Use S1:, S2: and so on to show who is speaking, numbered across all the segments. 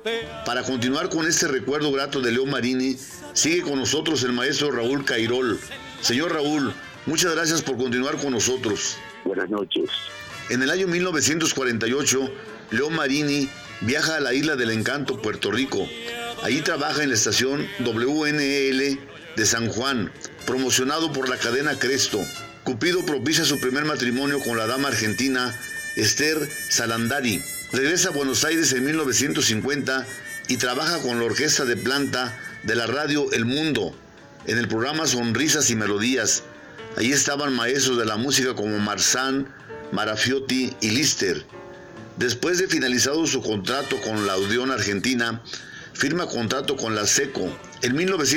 S1: Para continuar con este recuerdo grato de Leo Marini, sigue con nosotros el maestro Raúl Cairol. Señor Raúl, muchas gracias por continuar con nosotros.
S2: Buenas noches.
S1: En el año 1948, Leo Marini viaja a la Isla del Encanto, Puerto Rico. Allí trabaja en la estación WNEL de San Juan, promocionado por la cadena Cresto. Cupido propicia su primer matrimonio con la dama argentina Esther Salandari. Regresa a Buenos Aires en 1950 y trabaja con la orquesta de planta de la radio El Mundo, en el programa Sonrisas y Melodías. Allí estaban maestros de la música como Marsan, Marafiotti y Lister. Después de finalizado su contrato con la Odeón Argentina, firma contrato con la SECO. En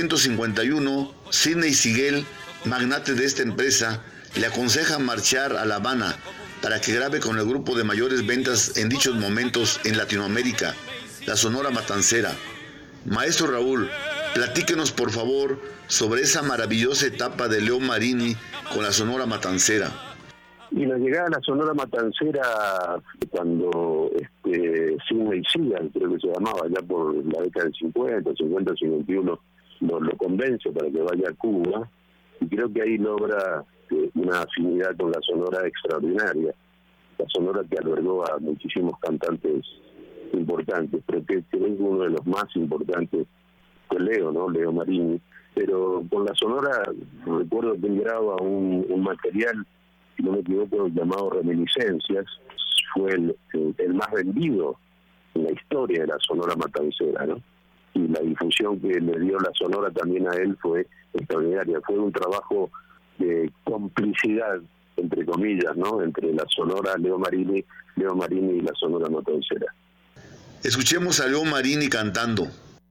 S1: 1951, Sidney Sigel, magnate de esta empresa, le aconseja marchar a La Habana para que grabe con el grupo de mayores ventas en dichos momentos en Latinoamérica, la Sonora Matancera. Maestro Raúl, platíquenos por favor sobre esa maravillosa etapa de Leo Marini con la Sonora Matancera.
S2: Y la llegada a la Sonora Matancera cuando Sidney Sigel, creo que se llamaba, ya por la década del 50, 51, lo convence para que vaya a Cuba, y creo que ahí logra una afinidad con la Sonora extraordinaria, la Sonora que albergó a muchísimos cantantes importantes, pero que es uno de los más importantes fue Leo, ¿no? Leo Marini. Pero con la Sonora recuerdo que graba un material, si no me equivoco, llamado Reminiscencias. Fue el más vendido en la historia de la Sonora Matancera, ¿no? Y la difusión que le dio la Sonora también a él fue extraordinaria. Fue un trabajo de complicidad, entre comillas, ¿no? Entre la Sonora Leo Marini y la Sonora Matancera.
S1: Escuchemos a Leo Marini cantando.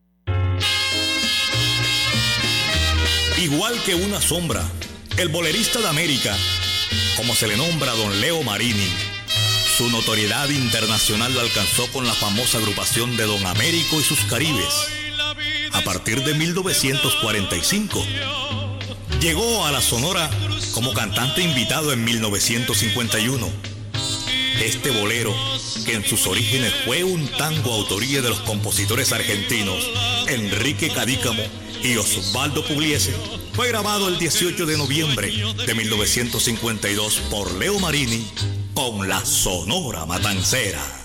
S3: Igual que una sombra, el bolerista de América, como se le nombra a don Leo Marini, su notoriedad internacional la alcanzó con la famosa agrupación de Don Américo y sus Caribes. A partir de 1945, llegó a la Sonora como cantante invitado en 1951. Este bolero, que en sus orígenes fue un tango autoría de los compositores argentinos Enrique Cadícamo y Osvaldo Pugliese, fue grabado el 18 de noviembre de 1952 por Leo Marini con la Sonora Matancera.